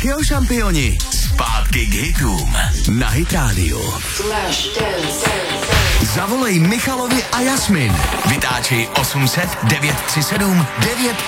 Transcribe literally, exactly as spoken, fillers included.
Machyho šampioni. Zpátky k hitům na Hit Radio. Zavolej Michalovi a Jasmin. Vytáčej osm set devět tři sedm devět